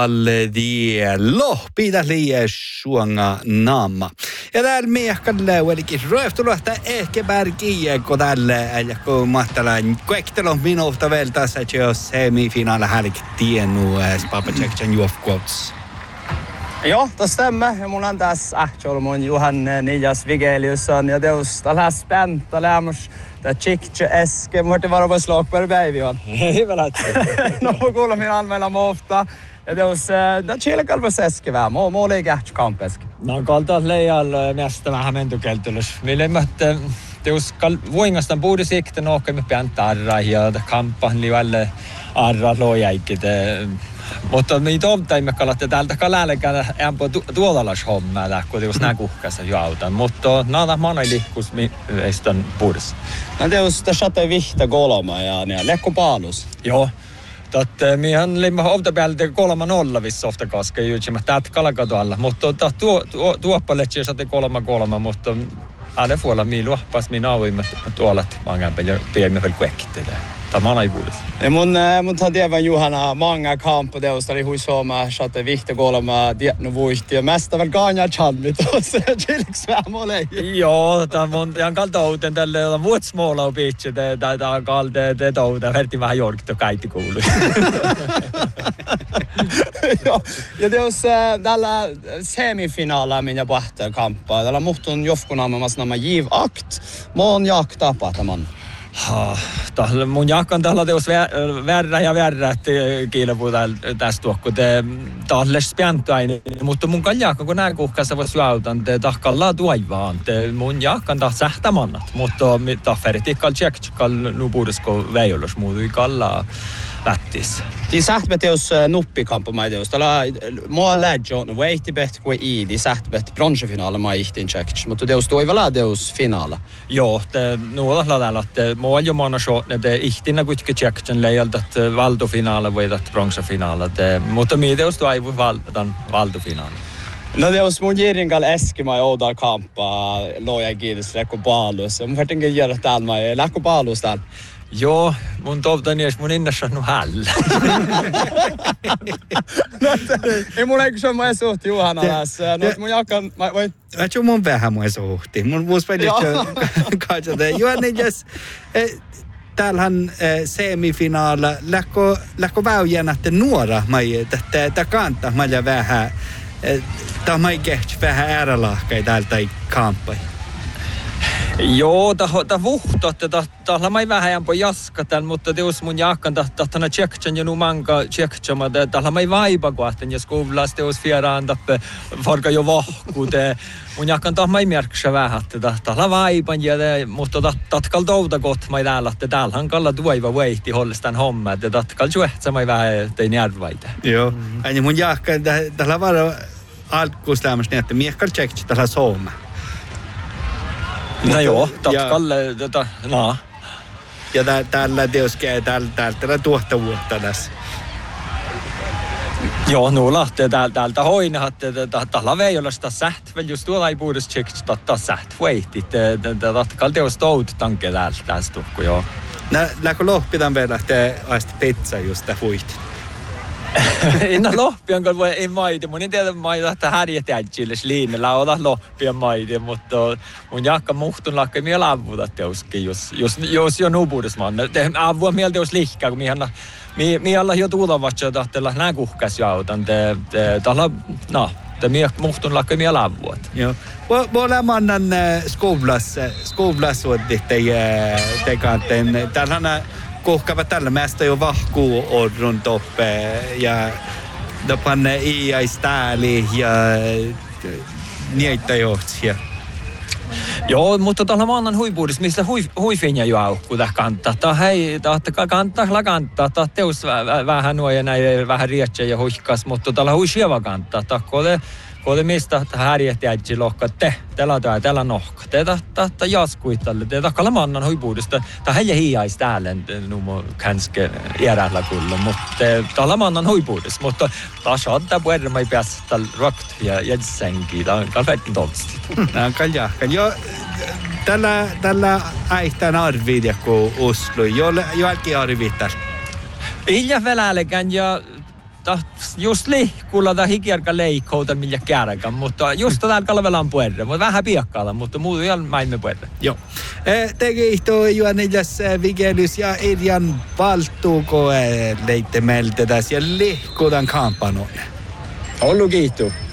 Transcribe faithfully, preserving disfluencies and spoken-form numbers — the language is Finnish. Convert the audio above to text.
alle die lohpida liian suonga naama. Ja täällä miehkalle olikin röhtulohta ehkä pärkiä, kun tälle kun mahtalaan kuektelon minuutta vielä tässä, että jos semifinaala härkit tiennu Spapaceksen juofkuots. Joo, det stämmer. Jag mun antas Ahtjolmon Johan Nijas Vigeliusson ja deus tällä spänta lämmus det chickche eske måste vara på slag på baby on. Hyvä. No kuulla minä anmella mofta. Ja deus det chile kalvas eske vä. Mo mo liga kampesk. No kalta leijal mesta vähän mentukeltulus. Mille mötte deus kal voingastan puhdi sikten ohkemme piantarra ja kampan livalle arra lojaikite. Mutta me toivottaimme kalatte täältä kalälekään ämpö tuodalas hommaa, kun jos nää kuhkassa juautan. Mutta nada mana liikkus meistän puhdassa. No teus te satte vihta kolma ja ne lekko paalus. Joo. Tätä mihän limma ofta päältä kolma nolla viss ofta koska juuri mä täältä kalakatoalla. Mutta tuo tuo tuoppaletsi satte kolma kolma, mutta alle fuolla mi luoppas mi nauimme tuolla mangan peli piemme väl kuekittelee. Tämä on puhdas. Ja mun mun tadiavan Juhana manga kampo deus oli huisoma satte vihta kolma no vuisti ja mästä väl ganja chalmi tuossa chilks vämole. Joo, tämä on ihan kaltauten tälle on vuotsmåla pitche det där kalde det då där verti vähän jorkto kaikki kuului. Joo, ja deus tällä semifinaala minä pahtaa kampaa. Tällä muhtun jofkunaamamas nämä jiv akt. Mon jakta pataman. Ha, tällä mun jakkan tällä teos värrä ja värrä kiilepu tästä tuokku te tälle spiantaini mutta mun kaljakka kun nää kuhkassa vois juautan te tahkalla tuivaan te mun jakkan tah sähtämannat mutta tahferiti kal check kal nubudesko väjollos muutui kalla lättis. De sähtbeteus nuppikampo mai teus. Tällä mua lägjo no veihti bet kuin i de sähtbet bronzefinaala mai ihtin check. Mutta teus toivalla teus finaala. Joo, te nuolla lailla että mua jo mana shot ne te ihtinä kuitenkin checkchen leijalta että valdofinaala vai että bronzefinaala te mutta mi teus toivu valdan valdofinaala. No teus mun jiringal eski mai oda kampa loja kiitos lekko paalus. Mun vertinkin jäädä täällä mai lekko paalus täällä. Joo, mun toivotani edes mun innassa on hällä. Ei mun eikö se on mun suhti Juhana tässä. No mun jakkan, vai? Että mun vähän mun suhti. Mun muus päin katsota. Juhani, jos täällähän semifinaala lähkö, lähkö väyjänä, että nuora mai, että kantaa maja vähän. Tämä mai kehti vähän äärälahkai täältä kamppai. Joo, ta vuhto, että tahla mai vähän jämpö jaskatan, mutta teus mun jakkan tahtana tjektjan ja nu manka tjektjama, tahla mai vaiba kohten, jos kuvlas teus fieraan tappe farka jo vahku, te mun jakkan tah mai merksä vähän, että tahla vaiban ja te, mutta tatkal touta kohta mai täällä, että täällähän kalla tuiva veihti hollestaan homma, että tatkal juehtsä mai vähän tein järvaita. Joo, ja mun jakkan tahla varo alkuus tämmöistä, että miekkal tjektja tahla sooma. No joo, tatkalle tätä, no. Ja tää, täällä teoskee täällä täältä tuotta vuotta tässä. Joo, nu lähtee täältä täältä hoinahat, että tällä veijolasta säht, väl just tuolla ei puhdas tsekst, että säht vuehti, että tatkalle teos tout tanke täältä tästä tukku, joo. Nää, läkö lohpitan vielä lähtee aista pizza just tää vuihti? Inna lohpian kanssa voi ei maiti. Mun en tiedä maita, että härjätäjille liinellä olla lohpian maiti, mutta mun jakka muhtun lakka miel avuta teuskin, jos, jos, jos jo nubuudesmaan. Avua mieltä jos lihkää, kun mihän mi, mi alla jo tuulavatsa tahtella nää kuhkas jautan. Te, te, tällä, no, te mieh muhtun lakka miel avuat. Joo. Våra mannen skolas, skolassuotit te kanten. Täällähän kuhkaavat tällä mästä jo vahkuu on runt uppe ja då panne i i stääli ja niitä johtsia. Joo, mutta tällä maanan huipuudessa, mistä hui, huifinja jo aukku täh kantaa. Tää hei, tahta kantaa, kantaa. Tää teus vähän nuo ja näin vähän rietsä ja huihkas, mutta tällä huisieva kantaa. Tää kode, kode mistä härjätäjä lohka te, tällä tää, tällä nohka. Te tahta jaskuitalle, te tahkalla maanan huipuudesta. Tää hei hiiais täällä, numo kanske erällä kulla, mutta tällä maanan huipuudessa. Mutta tää saattaa puhuta, ei päästä tällä rakt ja jätsenkin. Tää on kalvettin tolsti. Nää on kaljahkan. Jo, tällä, tällä äihtään arviidja, kun Oslo. Jo, jo älki arviittaa. Ilja välälläkään ja ta, just lihkulla tai hikierkä leikkouta millä kärkän, mutta just täällä kalvelaan puerre, mutta vähän piakkaalla, mutta muuta ihan maimme puerre. Joo. Teki ihto Juhanillas Vigelius ja Irjan Valtuuko leitte meiltä tässä ja lihkuutan kampanoon. Ollu kiitos.